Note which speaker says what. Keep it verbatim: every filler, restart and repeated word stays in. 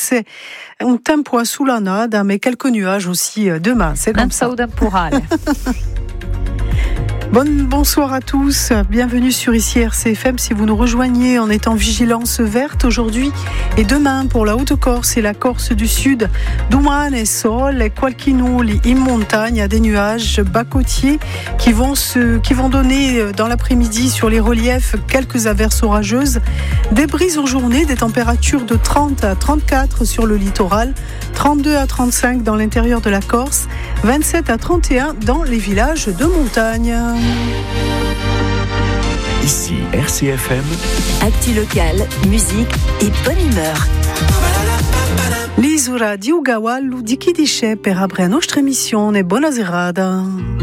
Speaker 1: c'est un tempo assolanada, mais quelques nuages aussi demain. C'est comme ça. Bon, bonsoir à tous, bienvenue sur ici R C F M. Si vous nous rejoignez, on est en vigilance verte aujourd'hui et demain pour la Haute-Corse et la Corse du Sud. Domani sol e qualche nulli in montagna, des nuages bas côtiers qui vont, se, qui vont donner dans l'après-midi sur les reliefs quelques averses orageuses. Des brises en journée, des températures de trente à trente-quatre sur le littoral, trente-deux à trente-cinq dans l'intérieur de la Corse, vingt-sept à trente et un dans les villages de montagne.
Speaker 2: Ici R C F M.
Speaker 3: Actu locale, musique et bonne humeur.
Speaker 1: L'isola di Ugawalu di chi dice per apre la nostra emissione. Buona serata.